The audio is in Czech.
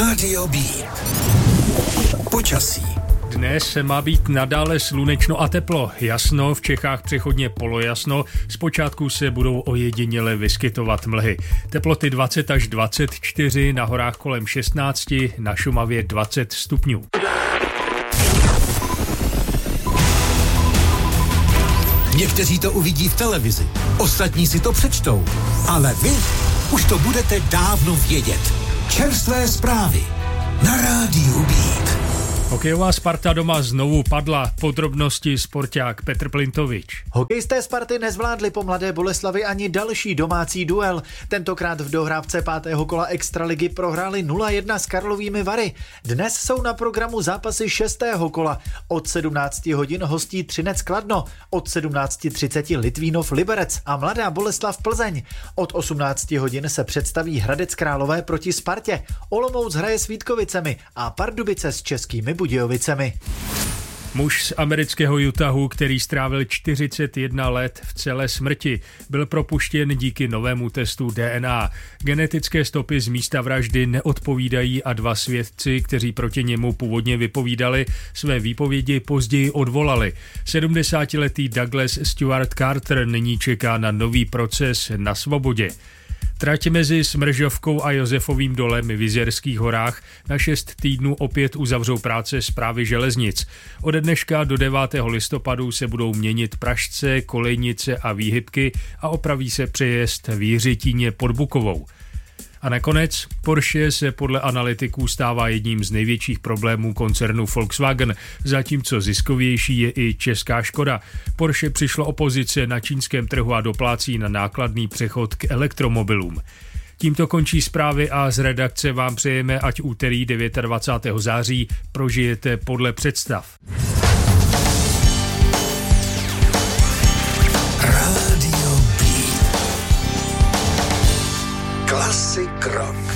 Rádio B. Počasí. Dnes má být nadále slunečno a teplo. Jasno, v Čechách přechodně polojasno. Zpočátku se budou ojediněle vyskytovat mlhy. Teploty 20 až 24, na horách kolem 16, na Šumavě 20 stupňů. Někteří to uvidí v televizi, ostatní si to přečtou, ale vy už to budete dávno vědět. Čerstvé zprávy na Rádiu Beat. Hokejová Sparta doma znovu padla. Podrobnosti sporták Petr Plintovič. Hokejisté Sparty nezvládli po Mladé Boleslavi ani další domácí duel. Tentokrát v dohrávce 5. kola extraligy prohráli 0-1 s Karlovými Vary. Dnes jsou na programu zápasy 6. kola. Od 17 hodin hostí Třinec Kladno, od 17:30 Litvínov Liberec a Mladá Boleslav Plzeň. Od 18 hodin se představí Hradec Králové proti Spartě. Olomouc hraje s Vítkovicemi a Pardubice s Českými Budějovicemi. Muž z amerického Utahu, který strávil 41 let v celé smrti, byl propuštěn díky novému testu DNA. Genetické stopy z místa vraždy neodpovídají a 2 svědci, kteří proti němu původně vypovídali, své výpovědi později odvolali. 70-letý Douglas Stewart Carter nyní čeká na nový proces na svobodě. Trať mezi Smržovkou a Josefovým dolem v Jizerských horách na 6 týdnů opět uzavřou práce Správy železnic. Ode dneška do 9. listopadu se budou měnit pražce, kolejnice a výhybky a opraví se přejezd v Jiřitíně pod Bukovou. A nakonec Porsche se podle analytiků stává jedním z největších problémů koncernu Volkswagen, zatímco ziskovější je i česká Škoda. Porsche přišlo o pozice na čínském trhu a doplácí na nákladný přechod k elektromobilům. Tímto končí zprávy a z redakce vám přejeme, ať úterý 29. září prožijete podle představ. Rádio B. Klasik rock.